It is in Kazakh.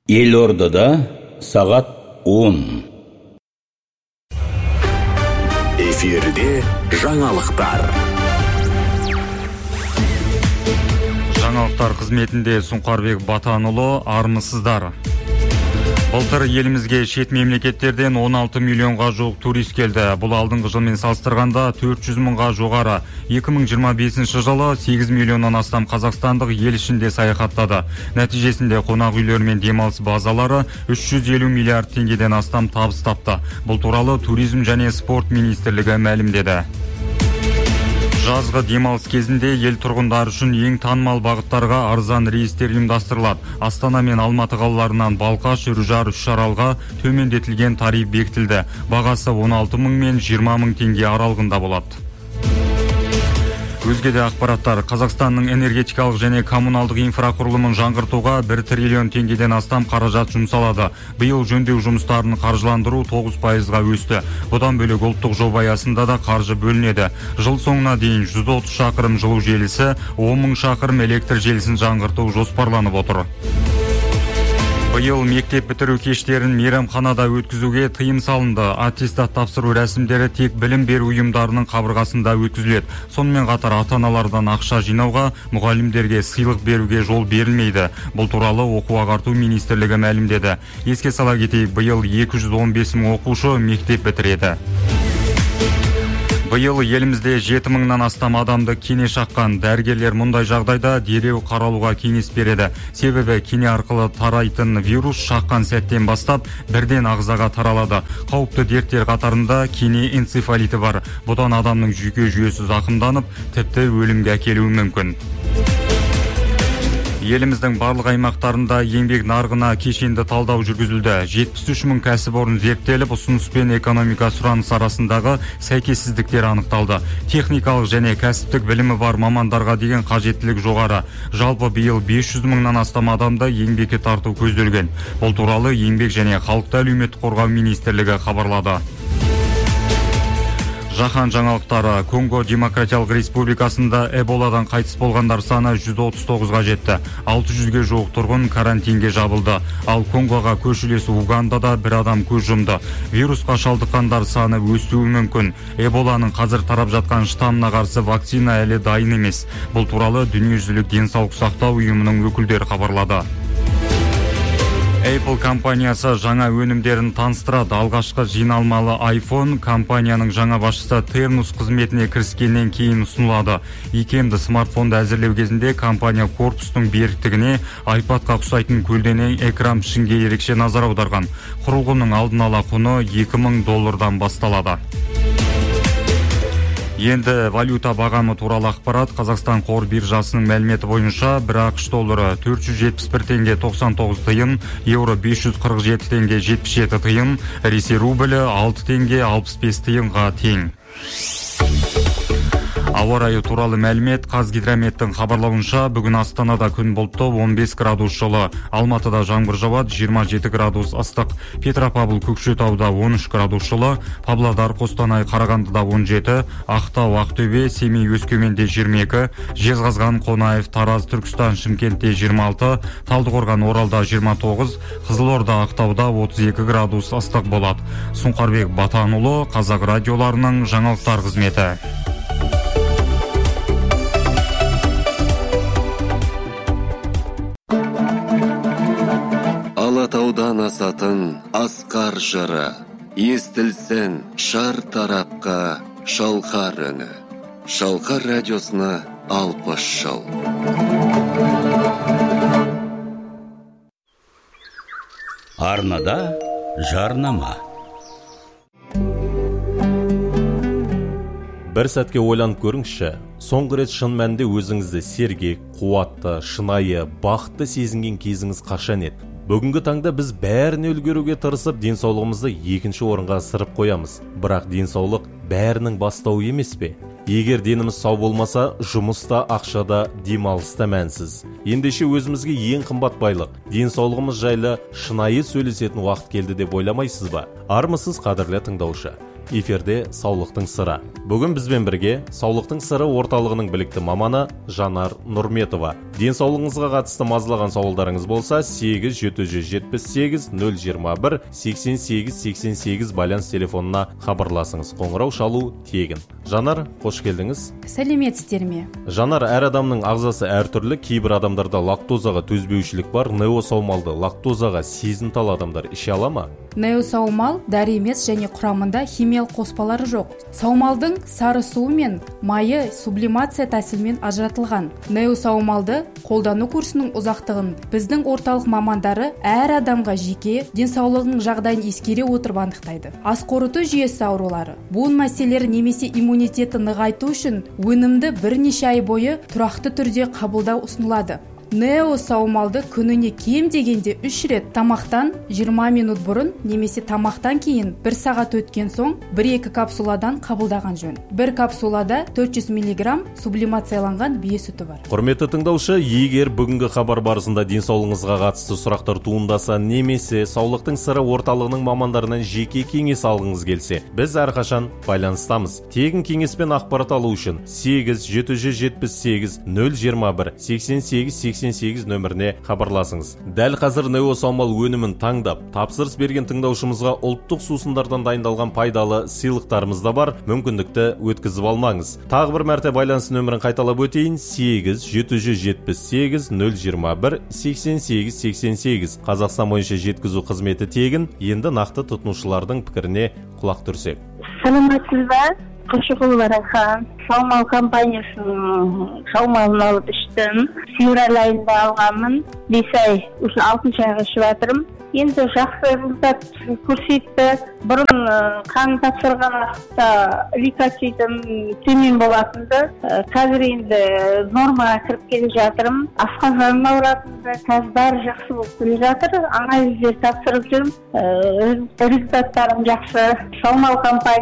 Елордада сағат 10. Эфирде жаңалықтар. Жаңалықтар қызметінде Сұңқарбек Батанұлы, армысыздар. Былтыр елімізге шет мемлекеттерден 16 миллионға жуық турист келді. Бұл алдыңғы жылмен салыстырғанда 400 мыңға жоғары. 2025 жылы 8 миллионнан астам қазақстандық ел ішінде саяхаттады. Нәтижесінде қонақ үйлер мен демалыс базалары 350 миллиард теңгеден астам табыс тапты. Бұл туралы Туризм және спорт министрлігі мәлімдеді. Жазғы демалыс кезінде ел тұрғындары үшін ең танымал бағыттарға арзан рейстер ұйымдастырылады. Астана мен Алматы қалаларынан Балқаш, Үржар, Үшаралға төмендетілген тариф бекітілді. Бағасы 16 мың мен 20 мың теңге аралығында болады. Өзге де ақпараттар. Қазақстанның энергетикалық және коммуналдық инфрақұрылымын жаңғыртуға 1 триллион теңгеден астам қаражат жұмсалады. Биыл жөндеу жұмыстарын қаржыландыру 9%-ға өсті. Бұдан бөлек ұлттық жоба аясында да қаржы бөлінеді. Жыл соңына дейін 130 шақырым жылу желісі, 10 мың шақырым электр желісін жаңғырту жоспарланып отыр. Биыл мектеп бітіру кештерін мейрамханада өткізуге тыйым салынды. Аттестат тапсыру рәсімдері тек білім беру ұйымдарының қабырғасында өткізіледі. Сонымен қатар ата-аналардан ақша жинауға, мұғалімдерге сыйлық беруге жол берілмейді. Бұл туралы оқу-ағарту министрлігі мәлімдеді. Еске сала кетейік, биыл 215 мың оқушы мектеп бітіреді. Биыл елімізде 7 мыңнан астам адамды кене шаққан. Дәрігерлер мұндай жағдайда дереу қаралуға кеңес береді. Себебі кене арқылы тарайтын вирус шаққан сәттен бастап бірден ағзаға таралады. Қауіпті дерттер қатарында кене энцефалиті бар. Бұдан адамның жүйке жүйесі зақымданып, тіпті өлімге әкелуі мүмкін. Еліміздің барлық аймақтарында еңбек нарығына кешенді талдау жүргізілді. 73 мың кәсіпорын зерттеліп, ұсыныс пен экономика сұраныс арасындағы сәйкессіздіктер анықталды. Техникалық және кәсіптік білімі бар мамандарға деген қажеттілік жоғары. Жалпы биыл 500 мыңнан астам адамды еңбекке тарту көзделген. Бұл туралы Еңбек және халықты әлеуметтік қорғау министрлігі хабарлады. Жаһан жаңалықтары. Конго Демократиялық Республикасында Эболадан қайтыс болғандар саны 139-ға жетті. 600-ге жуық тұрғын карантинге жабылды. Ал Конгоға көршілес Угандада бір адам көз жұмды. Вирусқа шалдыққандар саны өсуі мүмкін. Эболаның қазір тарап жатқан штаммына қарсы вакцина әлі дайын емес. Бұл туралы Дүниежүзілік денсаулық сақтау ұйымының өкілдері хабарлады. Apple компаниясы жаңа өнімдерін таныстырады. Алғашқы жиналмалы iPhone компанияның жаңа басшысы Тернус қызметіне кіріскеннен кейін ұсынылады. Икемді смартфонды әзірлеу кезінде компания корпустың беріктігіне, iPadқа ұқсайтын көлденең экран пішінге ерекше назар аударған. Құрылғының алдын ала құны $2000 басталады. Енді валюта бағамы туралы ақпарат. Қазақстан қор биржасының мәліметі бойынша бір ақш доллары 471 теңге 99 тиын, евро 547 теңге 77 тиын, Ресей рублі 6 теңге 65 тиынға тең. Ауа райы туралы мәлімет. Қазгидрометтің хабарлауынша бүгін Астанада күн бұлтты 15 градус жылы, Алматыда жаңбыр жауады 27 градус ыстық, Петропавл Көкшетауда 13 градус жылы, Павлодар Қостанай Қарағандыда 17, Ақтау Ақтөбе Семей Өскеменде 22, Жезқазған Қонаев Тараз Түркістан Шымкентте 26, Талдықорған Оралда 29, Қызылорда Ақтауда 32 градус ыстық болады. Сұңқарбек Батанұлы, Қазақ радиоларының жаңалықтар қызметі. Алатаудан асатын асқар жыры, естілсін шар тарапқа шалқар үні. Шалқар радиосына 60 жыл. Арнада жарнама. Бір сәтке ойланып көріңізші, соңғы рет шын мәнінде өзіңізді сергек, қуатты, шынайы, бақытты сезінген кезіңіз қашан еді? Бүгінгі таңда біз бәріне үлгеруге тырысып, денсаулығымызды екінші орынға ысырып қоямыз. Бірақ денсаулық бәрінің бастауы емес пе? Егер деніміз сау болмаса, жұмыста, ақшада, демалыста мәнсіз. Ендеше өзімізге ең қымбат байлық, денсаулығымыз жайлы шынайы сөйлесетін уақыт келді деп ойламайсыз ба? Армысыз, қадірлі тыңдаушы? Эфирде саулықтың сыры. Бүгін бізбен бірге саулықтың сыры орталығының білікті маманы Жанар Нұрметова. Денсаулығыңызға қатысты мазалаған сауалдарыңыз болса, 8-778-021-88-88 байланыс телефонына хабарласыңыз. Қоңырау шалу тегін. Жанар, қош келдіңіз. Сәлеметсіздер ме? Жанар, әр адамның ағзасы әртүрлі. Кейбір адамдарда лактозаға төзбеушілік бар. Неосаумалды лактозаға сезімтал адамдар іше ала ма? Неосаумал дәрі емес және құрамында химиялық қоспалары жоқ. Саумалдың сары суы мен майы сублимация тәсілімен ажыратылған. Неосаумалды қолдану курсының ұзақтығын біздің орталық мамандары әр адамға жеке денсаулығының жағдайын ескере отырып анықтайды. Ас қорыту жүйесі аурулары, буын мәселелері немесе иммунитеті нығайту үшін өнімді бірнеше ай бойы тұрақты түрде қабылдау ұсынылады. Неосаумалды күніне кем дегенде 3 рет тамақтан 20 минут бұрын немесе тамақтан кейін 1 сағат өткен соң 1-2 капсуладан қабылдаған жөн. Бір капсулада 400 мг сублимацияланған бие сүті бар. Құрметті тыңдаушы, егер бүгінгі хабар барысында денсаулығыңызға қатысты сұрақтар туындаса немесе саулықтың сыры орталығының мамандарынан жеке кеңес алғыңыз келсе, біз әрқашан байланыстамыз. Тегін кеңес пен ақпарат алу үшін 8-778-021-88-88 нөміріне хабарласыңыз. Дәл қазір неосаумал өнімін таңдап, тапсырыс берген тыңдаушымызға ұлттық сусындардан дайындалған пайдалы сыйлықтарымыз да бар. Мүмкіндікті өткізіп алмаңыз. Тағы бір мәрте байланыс нөмірін қайталап өтейін: 8-778-021-88-88. Қазақстан бойынша жеткізу қызметі тегін. Енді нақты тұтынушылардың пікіріне құлақ түрсек. Саламатсыз ба? Қошықұлы Барахан, Саумал компаниясының саумалын алып іштім. Февраль айында алғанмын. 5 ай, 6 айға ішіп жатырмын. Енді жақсы результат көрсетті. Бұрын қан тапсырған уақытта лейкоцитім төмен болатынды. Қазір енді нормаға кіріп келе жатырмын. Асқазаным ауыратынды. Қазір бәрі жақсы болып келе жатыр. Анализдер тапсырып жүрмін. Результаттарым жақсы. Саумал компания